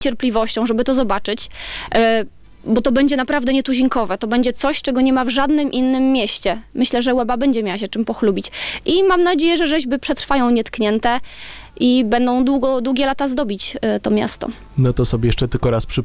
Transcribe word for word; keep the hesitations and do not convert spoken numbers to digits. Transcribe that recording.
cierpliwością, żeby to zobaczyć, bo to będzie naprawdę nietuzinkowe. To będzie coś, czego nie ma w żadnym innym mieście. Myślę, że Łeba będzie miała się czym pochlubić. I mam nadzieję, że rzeźby przetrwają nietknięte i będą długo, długie lata zdobić to miasto. No to sobie jeszcze tylko raz przypomnę.